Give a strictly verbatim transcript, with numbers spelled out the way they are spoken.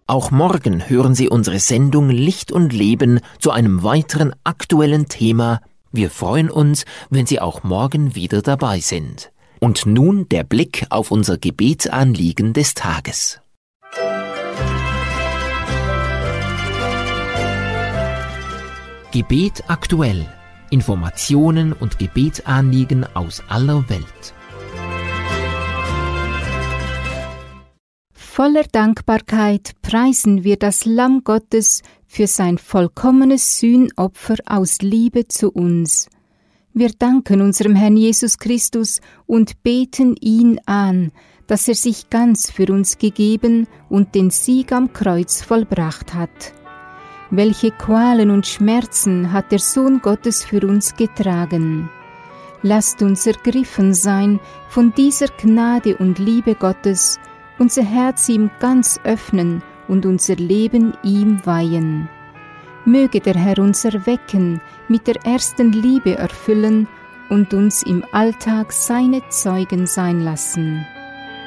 Auch morgen hören Sie unsere Sendung Licht und Leben zu einem weiteren aktuellen Thema. Wir freuen uns, wenn Sie auch morgen wieder dabei sind. Und nun der Blick auf unser Gebetsanliegen des Tages. Gebet aktuell. Informationen und Gebetsanliegen aus aller Welt. Voller Dankbarkeit preisen wir das Lamm Gottes für sein vollkommenes Sühnopfer aus Liebe zu uns. Wir danken unserem Herrn Jesus Christus und beten ihn an, dass er sich ganz für uns gegeben und den Sieg am Kreuz vollbracht hat. Welche Qualen und Schmerzen hat der Sohn Gottes für uns getragen? Lasst uns ergriffen sein von dieser Gnade und Liebe Gottes, unser Herz ihm ganz öffnen und unser Leben ihm weihen. Möge der Herr uns erwecken, mit der ersten Liebe erfüllen und uns im Alltag seine Zeugen sein lassen.